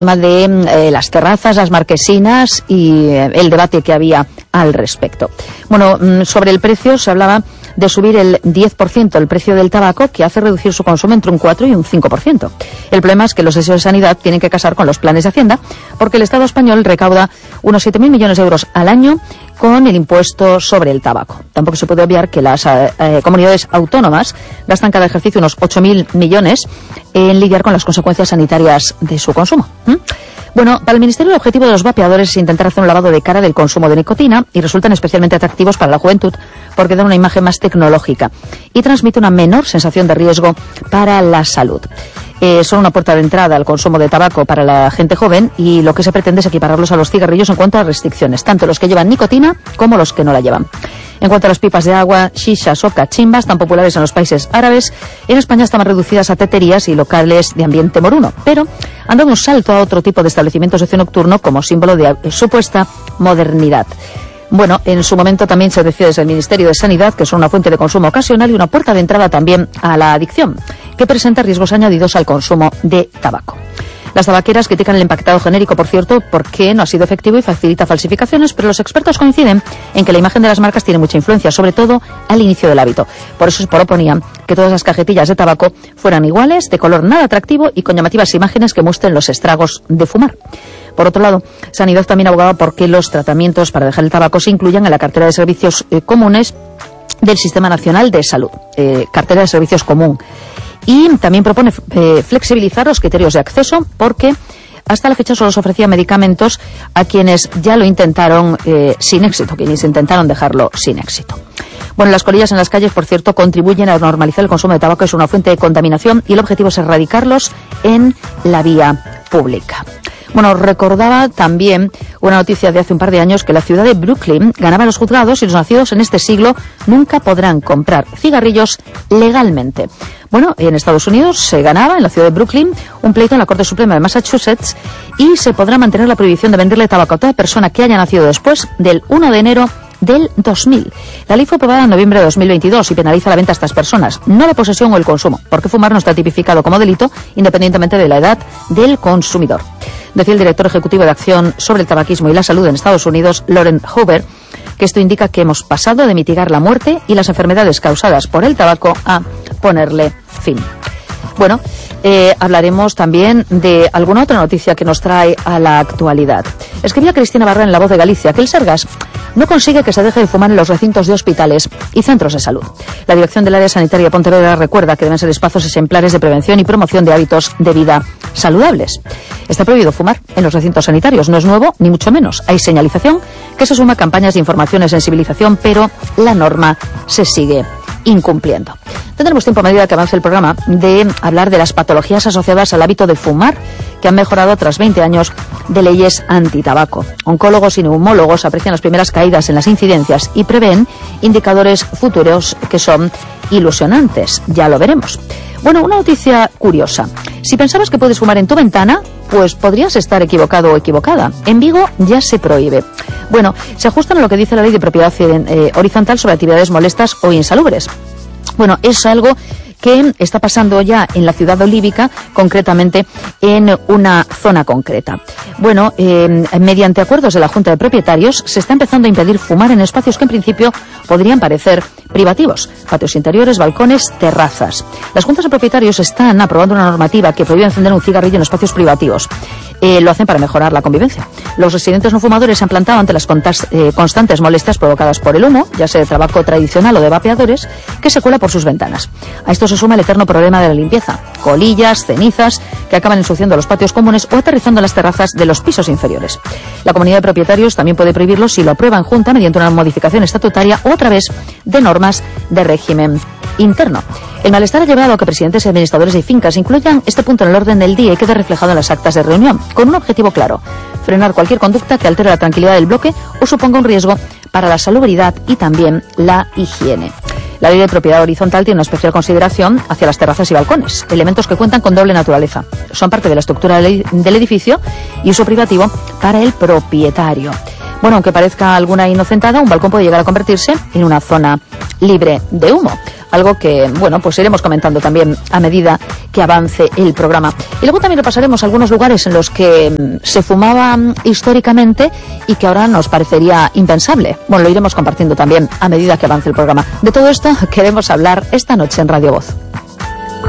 de las terrazas, las marquesinas y el debate que había al respecto. Bueno, sobre el precio se hablaba de subir el 10% el precio del tabaco, que hace reducir su consumo entre un 4 y un 5%. El problema es que los deseos de sanidad tienen que casar con los planes de Hacienda, porque el Estado español recauda unos 7.000 millones de euros al año con el impuesto sobre el tabaco. Tampoco se puede obviar que las comunidades autónomas gastan cada ejercicio unos 8.000 millones en lidiar con las consecuencias sanitarias de su consumo. Bueno, para el Ministerio el objetivo de los vapeadores es intentar hacer un lavado de cara del consumo de nicotina y resultan especialmente atractivos para la juventud porque dan una imagen más tecnológica y transmite una menor sensación de riesgo para la salud. Son una puerta de entrada al consumo de tabaco para la gente joven y lo que se pretende es equipararlos a los cigarrillos en cuanto a restricciones, tanto los que llevan nicotina como los que no la llevan. En cuanto a las pipas de agua, shishas o cachimbas, tan populares en los países árabes, en España están más reducidas a teterías y locales de ambiente moruno, pero han dado un salto a otro tipo de establecimientos de ocio nocturno como símbolo de supuesta modernidad. Bueno, en su momento también se decía desde el Ministerio de Sanidad que son una fuente de consumo ocasional y una puerta de entrada también a la adicción, que presenta riesgos añadidos al consumo de tabaco. Las tabaqueras critican el empaquetado genérico, por cierto, porque no ha sido efectivo y facilita falsificaciones, pero los expertos coinciden en que la imagen de las marcas tiene mucha influencia, sobre todo al inicio del hábito. Por eso se proponían que todas las cajetillas de tabaco fueran iguales, de color nada atractivo y con llamativas imágenes que muestren los estragos de fumar. Por otro lado, Sanidad también abogaba por que los tratamientos para dejar el tabaco se incluyan en la cartera de servicios comunes del Sistema Nacional de Salud, cartera de servicios común. Y también propone flexibilizar los criterios de acceso porque hasta la fecha solo se ofrecía medicamentos a quienes ya lo intentaron sin éxito, quienes intentaron dejarlo sin éxito. Bueno, las colillas en las calles, por cierto, contribuyen a normalizar el consumo de tabaco, es una fuente de contaminación y el objetivo es erradicarlos en la vía pública. Bueno, recordaba también una noticia de hace un par de años que la ciudad de Brooklyn ganaba a los juzgados y los nacidos en este siglo nunca podrán comprar cigarrillos legalmente. Bueno, en Estados Unidos se ganaba en la ciudad de Brooklyn un pleito en la Corte Suprema de Massachusetts y se podrá mantener la prohibición de venderle tabaco a toda persona que haya nacido después del 1 de enero del 2000. La ley fue aprobada en noviembre de 2022 y penaliza la venta a estas personas, no la posesión o el consumo, porque fumar no está tipificado como delito independientemente de la edad del consumidor. Decía el director ejecutivo de Acción sobre el Tabaquismo y la Salud en Estados Unidos, Lauren Hoover, que esto indica que hemos pasado de mitigar la muerte y las enfermedades causadas por el tabaco a ponerle fin. Bueno, hablaremos también de alguna otra noticia que nos trae a la actualidad. Escribía Cristina Barra en La Voz de Galicia que el Sergas no consigue que se deje de fumar en los recintos de hospitales y centros de salud. La dirección del área sanitaria de Pontevedra recuerda que deben ser espacios ejemplares de prevención y promoción de hábitos de vida saludables. Está prohibido fumar en los recintos sanitarios, no es nuevo ni mucho menos. Hay señalización que se suma a campañas de información y sensibilización, pero la norma se sigue incumpliendo. Tendremos tiempo a medida que avance el programa de hablar de las patologías asociadas al hábito de fumar que han mejorado tras 20 años de leyes antitabaco. Oncólogos y neumólogos aprecian las primeras caídas en las incidencias y prevén indicadores futuros que son ilusionantes. Ya lo veremos. Bueno, una noticia curiosa. Si pensabas que puedes fumar en tu ventana, pues podrías estar equivocado o equivocada. En Vigo ya se prohíbe. Bueno, se ajustan a lo que dice la ley de propiedad horizontal sobre actividades molestas o insalubres. Bueno, es algo que está pasando ya en la ciudad olívica, concretamente en una zona concreta. Bueno, mediante acuerdos de la Junta de Propietarios se está empezando a impedir fumar en espacios que en principio podrían parecer privativos, patios interiores, balcones, terrazas. Las juntas de propietarios están aprobando una normativa que prohíbe encender un cigarrillo en espacios privativos. Lo hacen para mejorar la convivencia. Los residentes no fumadores se han plantado ante las constantes molestias provocadas por el humo, ya sea de tabaco tradicional o de vapeadores, que se cuela por sus ventanas. A esto se suma el eterno problema de la limpieza. Colillas, cenizas, que acaban ensuciando los patios comunes o aterrizando en las terrazas de los pisos inferiores. La comunidad de propietarios también puede prohibirlo si lo aprueba en junta mediante una modificación estatutaria o a través de normas de régimen interno. El malestar ha llevado a que presidentes y administradores de fincas incluyan este punto en el orden del día y quede reflejado en las actas de reunión, con un objetivo claro: frenar cualquier conducta que altere la tranquilidad del bloque o suponga un riesgo para la salubridad y también la higiene. La ley de propiedad horizontal tiene una especial consideración hacia las terrazas y balcones, elementos que cuentan con doble naturaleza. Son parte de la estructura del edificio y uso privativo para el propietario. Bueno, aunque parezca alguna inocentada, un balcón puede llegar a convertirse en una zona libre de humo. algo que, bueno, pues iremos comentando también a medida que avance el programa. Y luego también repasaremos algunos lugares en los que se fumaba históricamente y que ahora nos parecería impensable. Bueno, lo iremos compartiendo también a medida que avance el programa. De todo esto queremos hablar esta noche en Radio Voz.